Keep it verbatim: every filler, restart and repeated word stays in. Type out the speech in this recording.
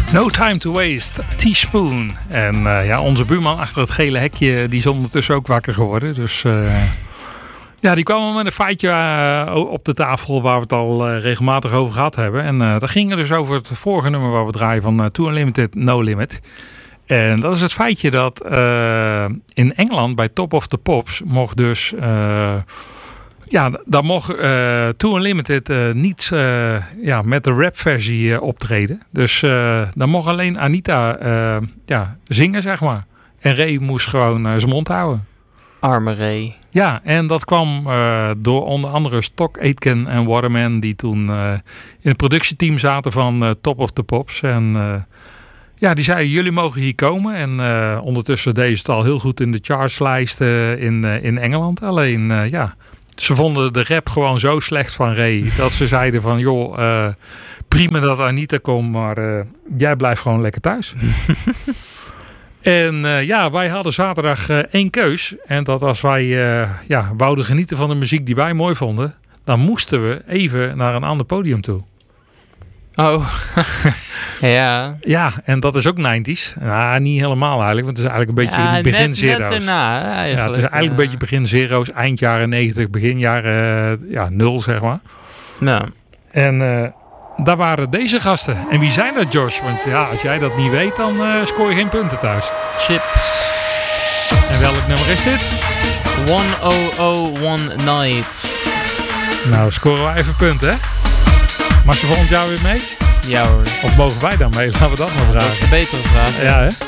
No Time to Waste, Teaspoon. En uh, ja, onze buurman achter het gele hekje, die is ondertussen ook wakker geworden. Dus uh, ja, die kwam met een feitje uh, op de tafel waar we het al uh, regelmatig over gehad hebben. En uh, dat ging er dus over het vorige nummer waar we draaien van uh, Too Unlimited, No Limit. En dat is het feitje dat uh, in Engeland bij Top of the Pops mocht dus... Uh, Ja, dan mocht uh, Too Unlimited uh, niet uh, ja, met de rapversie uh, optreden. Dus uh, dan mocht alleen Anita uh, ja, zingen, zeg maar. En Ray moest gewoon uh, zijn mond houden. Arme Ray. Ja, en dat kwam uh, door onder andere Stock Aitken en Waterman... die toen uh, in het productieteam zaten van uh, Top of the Pops. En uh, ja, die zeiden, jullie mogen hier komen. En uh, ondertussen deed het al heel goed in de chartslijsten in, uh, in Engeland. Alleen, uh, ja... Ze vonden de rap gewoon zo slecht van Ray. Dat ze zeiden van, joh, uh, prima dat Anita komt, maar uh, jij blijft gewoon lekker thuis. En uh, ja, wij hadden zaterdag uh, één keus. En dat als wij uh, ja, wouden genieten van de muziek die wij mooi vonden, dan moesten we even naar een ander podium toe. Oh, ja. Ja, en dat is ook negentig. Nou, niet helemaal eigenlijk, want het is eigenlijk een beetje ja, begin net, zero's. Net daarna, eigenlijk. Ja, het is eigenlijk ja. een beetje begin zero's, eind jaren negentig, begin jaren uh, ja, nul, zeg maar. Nou. En uh, daar waren deze gasten. En wie zijn dat, Josh? Want ja, als jij dat niet weet, dan uh, scoor je geen punten thuis. Chips. En welk nummer is dit? honderdéén Nights. Nou, scoren we even punten, hè? Mag je volgend jaar weer mee? Ja hoor. Of mogen wij dan mee? Laten we dat maar vragen. Dat is de betere vraag. Ja, hè?